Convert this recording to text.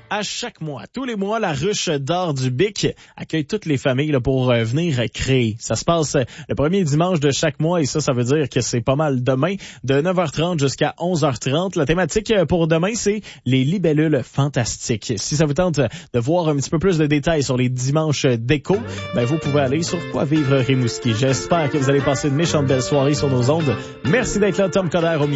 À chaque mois, tous les mois, la ruche d'or du Bic accueille toutes les familles là, pour venir créer. Ça se passe le premier dimanche de chaque mois et ça veut dire que c'est pas mal demain, de 9h30 jusqu'à 11h30. La thématique pour demain, c'est les libellules fantastiques. Si ça vous tente de voir un petit peu plus de détails sur les dimanches déco, ben vous pouvez aller sur Quoi Vivre Rimouski. J'espère que vous allez passer une méchante belle soirée sur nos ondes. Merci d'être là, Tom Coderre au